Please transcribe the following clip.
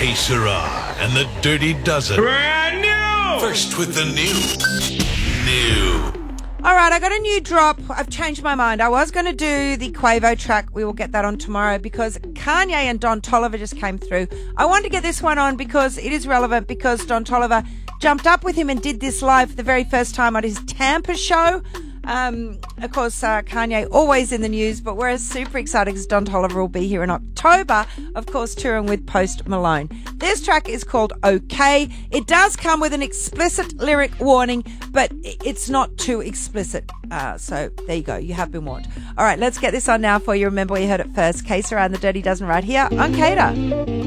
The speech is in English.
Que Sera and the Dirty Dozen. Brand new! First with the new. All right, I got a new drop. I've changed my mind. I was going to do the Quavo track. We will get that on tomorrow because Kanye and Don Toliver just came through. I wanted to get this one on because it is relevant because Don Toliver jumped up with him and did this live for the very first time at his Tampa show. Of course, Kanye always in the news, but we're super excited because Don Toliver will be here in October, of course, touring with Post Malone. This track is called OK. It does come with an explicit lyric warning, but it's not too explicit. So there you go. You have been warned. All right, let's get this on now for you. Remember, you heard it first. Que Sera and the Dirty Dozen right here on Cater.